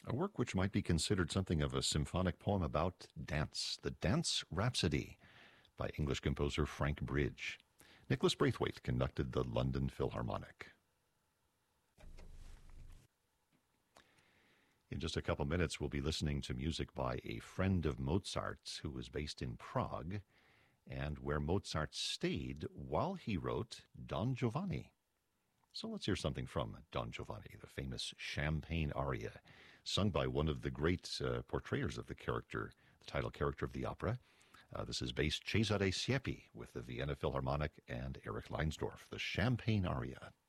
A work which might be considered something of a symphonic poem about dance, the Dance Rhapsody by English composer Frank Bridge. Nicholas Braithwaite conducted the London Philharmonic. In just a couple minutes, we'll be listening to music by a friend of Mozart's who was based in Prague and where Mozart stayed while he wrote Don Giovanni. So let's hear something from Don Giovanni, the famous Champagne aria, sung by one of the great portrayers of the character, the title character of the opera. This is bass Cesare Siepi with the Vienna Philharmonic and Eric Leinsdorf, the Champagne aria.